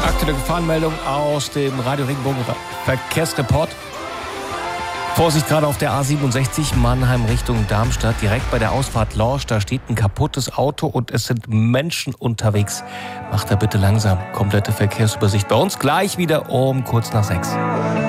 Aktuelle Gefahrenmeldung aus dem Radio Regenbogen Verkehrsreport. Vorsicht gerade auf der A67 Mannheim Richtung Darmstadt. Direkt bei der Ausfahrt Lorsch, da steht ein kaputtes Auto und es sind Menschen unterwegs. Macht da bitte langsam. Komplette Verkehrsübersicht bei uns gleich wieder um kurz nach 6.